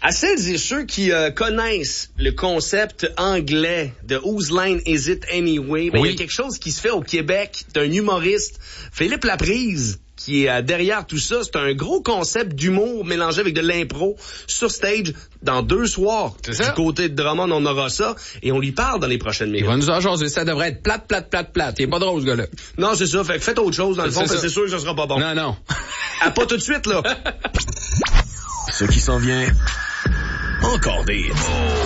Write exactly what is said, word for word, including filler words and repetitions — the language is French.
À celles et ceux qui euh, connaissent le concept anglais de Whose Line Is It Anyway, ben, oui. Il y a quelque chose qui se fait au Québec d'un humoriste, Philippe Laprise, qui est euh, derrière tout ça. C'est un gros concept d'humour mélangé avec de l'impro sur stage dans deux soirs. C'est ça? Du côté de Drummond, on aura ça et on lui parle dans les prochaines minutes. Il va nous en jaser. Ça devrait être plate, plate, plate, plate. Il est pas drôle, ce gars-là. Non, c'est ça. Fait que faites autre chose dans le fond, c'est, c'est sûr que ça sera pas bon. Non, non. Ah, pas tout de suite, là. Ce qui s'en vient, encore des